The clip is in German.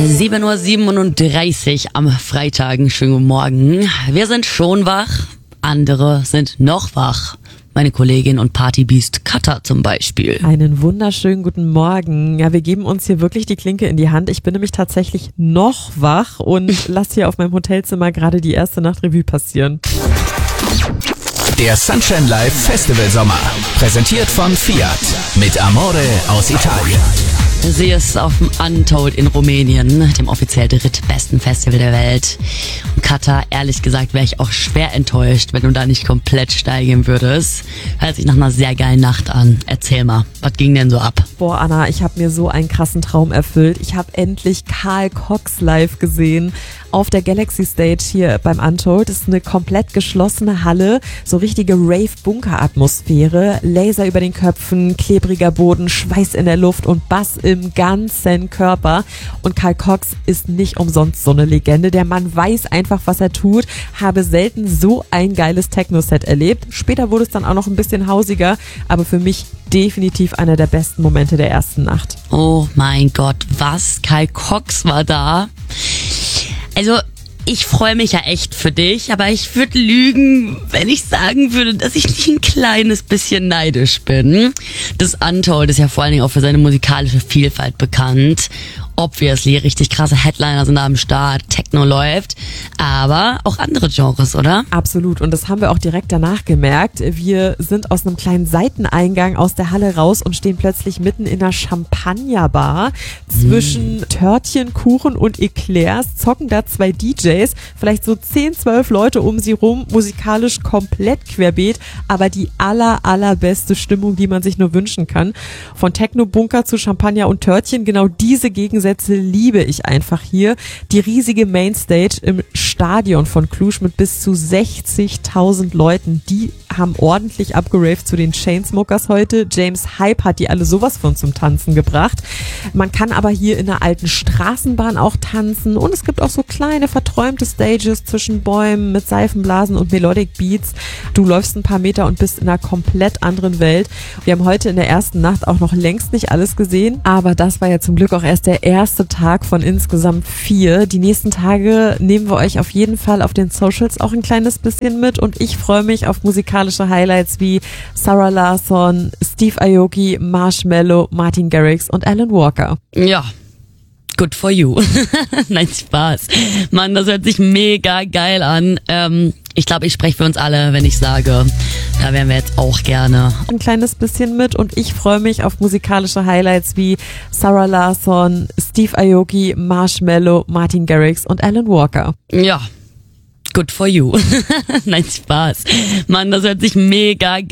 7:37 Uhr am Freitag. Schönen guten Morgen. Wir sind schon wach, andere sind noch wach. Meine Kollegin und Partybeast Katha zum Beispiel. Einen wunderschönen guten Morgen. Ja, wir geben uns hier wirklich die Klinke in die Hand. Ich bin nämlich tatsächlich noch wach und lasse hier auf meinem Hotelzimmer gerade die erste Nacht Revue passieren. Der Sunshine Live Festival Sommer. Präsentiert von Fiat. Mit Amore aus Italien. Sie ist auf dem Untold in Rumänien, dem offiziell drittbesten Festival der Welt. Und Katha, ehrlich gesagt, wäre ich auch schwer enttäuscht, wenn du da nicht komplett steigen würdest. Hört sich nach einer sehr geilen Nacht an. Erzähl mal, was ging denn so ab? Boah, Anna, ich habe mir so einen krassen Traum erfüllt. Ich habe endlich Carl Cox live gesehen auf der Galaxy Stage hier beim Untold. Das ist eine komplett geschlossene Halle, so richtige Rave-Bunker-Atmosphäre, Laser über den Köpfen, klebriger Boden, Schweiß in der Luft und Bass im ganzen Körper. Und Carl Cox ist nicht umsonst so eine Legende. Der Mann weiß einfach, was er tut. Habe selten so ein geiles Techno-Set erlebt. Später wurde es dann auch noch ein bisschen hausiger, aber für mich definitiv einer der besten Momente der ersten Nacht. Oh mein Gott, was? Carl Cox war da? Also, ich freue mich ja echt für dich, aber ich würde lügen, wenn ich sagen würde, dass ich nicht ein kleines bisschen neidisch bin. Das Untold ist ja vor allen Dingen auch für seine musikalische Vielfalt bekannt. Obviously, richtig krasse Headliner sind da am Start, Techno läuft, aber auch andere Genres, oder? Absolut, und das haben wir auch direkt danach gemerkt. Wir sind aus einem kleinen Seiteneingang aus der Halle raus und stehen plötzlich mitten in einer Champagnerbar. Zwischen Törtchen, Kuchen und Eclairs zocken da zwei DJs, vielleicht so 10, 12 Leute um sie rum, musikalisch komplett querbeet, aber die allerbeste Stimmung, die man sich nur wünschen kann. Von Techno-Bunker zu Champagner und Törtchen, genau diese Gegensätze liebe ich einfach hier. Die riesige Mainstage im Stadion von Cluj mit bis zu 60.000 Leuten, die haben ordentlich abgeraved zu den Chainsmokers heute. James Hype hat die alle sowas von zum Tanzen gebracht. Man kann aber hier in einer alten Straßenbahn auch tanzen und es gibt auch so kleine verträumte Stages zwischen Bäumen mit Seifenblasen und Melodic Beats. Du läufst ein paar Meter und bist in einer komplett anderen Welt. Wir haben heute in der ersten Nacht auch noch längst nicht alles gesehen, aber das war ja zum Glück auch erst der erste Tag von insgesamt 4. Die nächsten Tage nehmen wir euch auf jeden Fall auf den Socials auch ein kleines bisschen mit und ich freue mich auf musikalische Highlights wie Sarah Larsson, Steve Aoki, Marshmello, Martin Garrix und Alan Walker. Ja. Good for you. Nein, Spaß. Mann, das hört sich mega geil an. Ich glaube, ich spreche für uns alle, wenn ich sage, da wären wir jetzt auch gerne. Ein kleines bisschen mit und ich freue mich auf musikalische Highlights wie Sarah Larsson, Steve Aoki, Marshmello, Martin Garrix und Alan Walker. Ja. Good for you. Nein, Spaß. Mann, das hört sich mega geil an.